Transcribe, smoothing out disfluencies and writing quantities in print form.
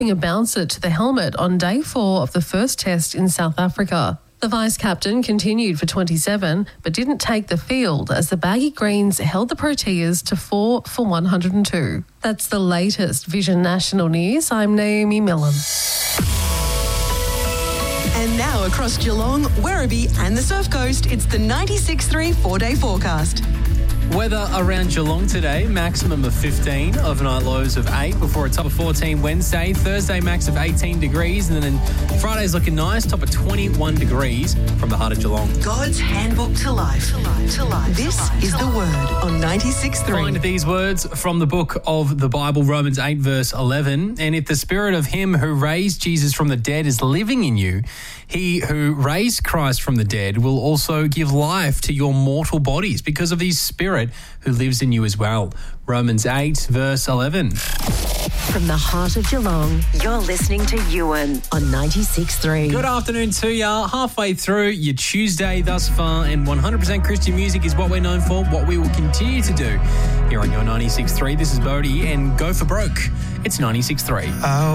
a bouncer to the helmet on day 4 of the first test in South Africa. The vice-captain continued for 27 but didn't take the field as the Baggy Greens held the Proteas to 4 for 102. That's the latest Vision National News. I'm Naomi Millen. And now across Geelong, Werribee and the Surf Coast, it's the 96.3 4-day forecast. Weather around Geelong today, maximum of 15, overnight lows of 8 before a top of 14 Wednesday. Thursday, max of 18 degrees. And then Friday's looking nice, top of 21 degrees from the heart of Geelong. God's handbook to life. This is the word on 96.3. Find these words from the book of the Bible, Romans 8, verse 11. And if the spirit of him who raised Jesus from the dead is living in you, he who raised Christ from the dead will also give life to your mortal bodies because of his spirit who lives in you as well. Romans 8, verse 11. From the heart of Geelong, you're listening to Ewan on 96.3. Good afternoon to you. Halfway through your Tuesday thus far, and 100% Christian music is what we're known for, what we will continue to do here on your 96.3. This is Bodie and Go for Broke. It's 96.3.